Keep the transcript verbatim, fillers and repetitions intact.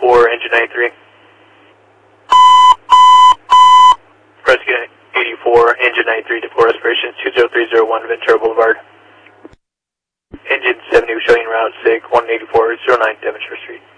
eighty-four, engine ninety-three. Rescue eighty-four, engine ninety-three, deploy aspirations two zero three zero one, Ventura Boulevard. Engine seventy showing route six, one eighty-four, zero nine, Devonshire Street.